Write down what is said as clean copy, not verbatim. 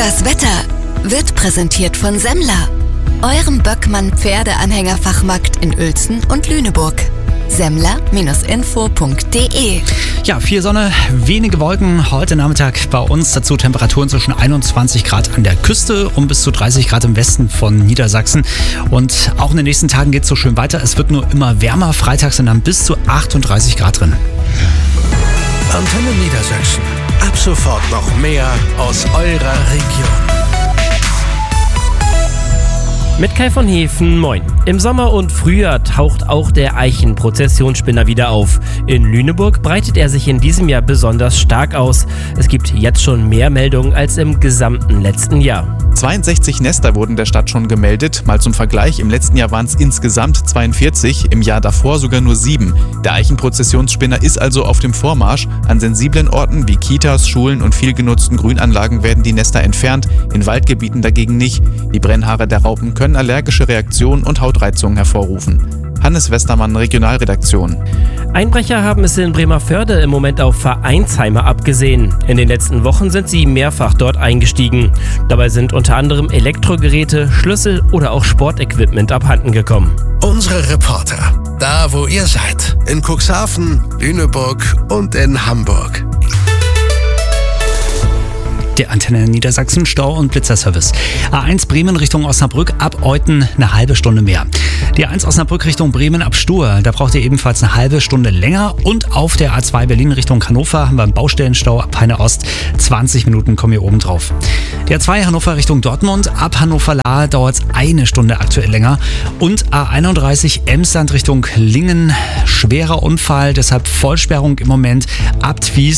Das Wetter wird präsentiert von Semmler, eurem Böckmann-Pferdeanhängerfachmarkt in Uelzen und Lüneburg. Semmler-info.de. Ja, viel Sonne, wenige Wolken heute Nachmittag bei uns. Dazu Temperaturen zwischen 21 Grad an der Küste und bis zu 30 Grad im Westen von Niedersachsen. Und auch in den nächsten Tagen geht es so schön weiter. Es wird nur immer wärmer. Freitags sind dann bis zu 38 Grad drin. Antenne Niedersachsen. Ab sofort noch mehr aus eurer Region. Mit Kai von Hefen, moin. Im Sommer und Frühjahr taucht auch der Eichenprozessionsspinner wieder auf. In Lüneburg breitet er sich in diesem Jahr besonders stark aus. Es gibt jetzt schon mehr Meldungen als im gesamten letzten Jahr. 62 Nester wurden der Stadt schon gemeldet. Mal zum Vergleich, im letzten Jahr waren es insgesamt 42, im Jahr davor sogar nur 7. Der Eichenprozessionsspinner ist also auf dem Vormarsch. An sensiblen Orten wie Kitas, Schulen und viel genutzten Grünanlagen werden die Nester entfernt, in Waldgebieten dagegen nicht. Die Brennhaare der Raupen können allergische Reaktionen und Hautreizungen hervorrufen. Hannes Westermann, Regionalredaktion. Einbrecher haben es in Bremervörde im Moment auf Vereinsheime abgesehen. In den letzten Wochen sind sie mehrfach dort eingestiegen. Dabei sind unter anderem Elektrogeräte, Schlüssel oder auch Sportequipment abhanden gekommen. Unsere Reporter, da wo ihr seid, in Cuxhaven, Lüneburg und in Hamburg. Der Antenne Niedersachsen Stau- und Blitzerservice. A1 Bremen Richtung Osnabrück ab Euthen eine halbe Stunde mehr. Die A1 Osnabrück Richtung Bremen ab Stur, da braucht ihr ebenfalls eine halbe Stunde länger. Und auf der A2 Berlin Richtung Hannover haben wir einen Baustellenstau ab Peine Ost. 20 Minuten kommen hier oben drauf. Die A2 Hannover Richtung Dortmund ab Hannover-Lahr dauert es eine Stunde aktuell länger. Und A31 Emsland Richtung Lingen. Schwerer Unfall, deshalb Vollsperrung im Moment ab Twies.